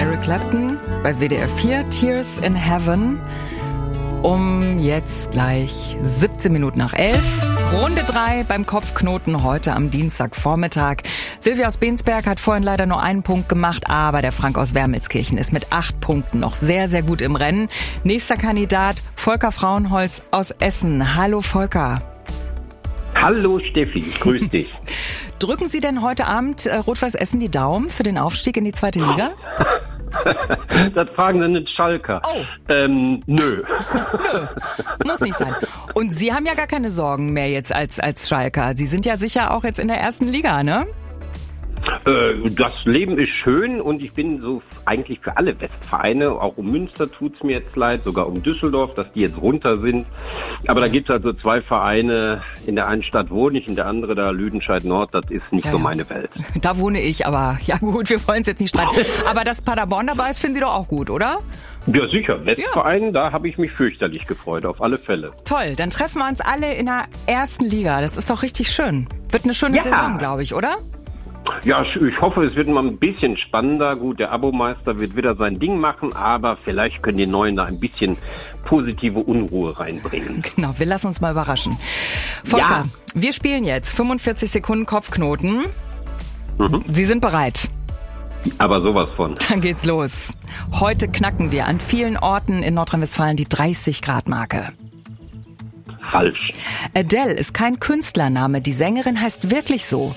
Eric Clapton bei WDR 4, Tears in Heaven. Um jetzt gleich 17 Minuten nach 11. Runde 3 beim Kopfknoten heute am Dienstagvormittag. Silvia aus Bensberg hat vorhin leider nur einen Punkt gemacht, aber der Frank aus Wermelskirchen ist mit 8 Punkten noch sehr, sehr gut im Rennen. Nächster Kandidat, Volker Frauenholz aus Essen. Hallo Volker. Hallo Steffi, ich grüße dich. Drücken Sie denn heute Abend Rot-Weiß Essen die Daumen für den Aufstieg in die 2. Liga? Das fragen Sie einen Schalker. Oh. Nö. Nö, muss nicht sein. Und Sie haben ja gar keine Sorgen mehr jetzt als Schalker. Sie sind ja sicher auch jetzt in der 1. Liga, ne? Das Leben ist schön und ich bin so eigentlich für alle Westvereine, auch um Münster tut's mir jetzt leid, sogar um Düsseldorf, dass die jetzt runter sind. Aber da gibt's also 2 Vereine, in der einen Stadt wohne ich, in der andere da Lüdenscheid Nord, das ist nicht so meine Welt. Da wohne ich, aber ja gut, wir wollen es jetzt nicht streiten. Aber dass Paderborn dabei ist, finden Sie doch auch gut, oder? Ja, sicher. Westverein, da habe ich mich fürchterlich gefreut, auf alle Fälle. Toll, dann treffen wir uns alle in der 1. Liga. Das ist doch richtig schön. Wird eine schöne Saison, glaube ich, oder? Ja, ich hoffe, es wird mal ein bisschen spannender. Gut, der Abomeister wird wieder sein Ding machen, aber vielleicht können die Neuen da ein bisschen positive Unruhe reinbringen. Genau, wir lassen uns mal überraschen. Volker, wir spielen jetzt 45 Sekunden Kopfknoten. Sie sind bereit? Aber sowas von. Dann geht's los. Heute knacken wir an vielen Orten in Nordrhein-Westfalen die 30-Grad-Marke. Falsch. Adele ist kein Künstlername, die Sängerin heißt wirklich so.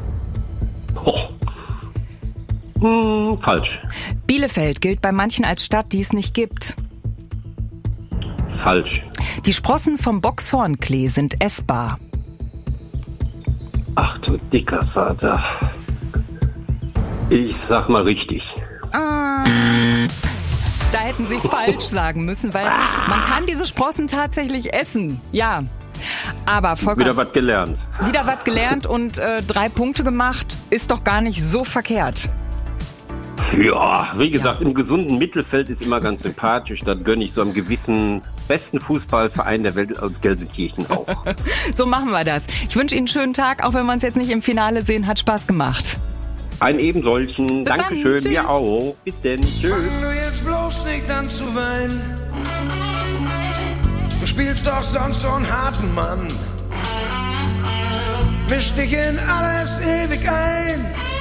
Falsch. Bielefeld gilt bei manchen als Stadt, die es nicht gibt. Falsch. Die Sprossen vom Boxhornklee sind essbar. Ach du dicker Vater. Ich sag mal richtig. Da hätten Sie falsch sagen müssen, weil man kann diese Sprossen tatsächlich essen. Ja. Aber Volker, Wieder was gelernt. Wieder was gelernt und 3 Punkte gemacht. Ist doch gar nicht so verkehrt. Ja, wie gesagt, im gesunden Mittelfeld ist immer ganz sympathisch. Das gönne ich so einem gewissen besten Fußballverein der Welt aus Gelsenkirchen auch. So machen wir das. Ich wünsche Ihnen einen schönen Tag, auch wenn wir uns jetzt nicht im Finale sehen. Hat Spaß gemacht. Einen ebensolchen. Bis Dankeschön. dann. Mir auch. Bis denn. Tschüss. Fang du jetzt bloß nicht an zu weinen. Du spielst doch sonst so einen harten Mann. Misch dich in alles ewig ein.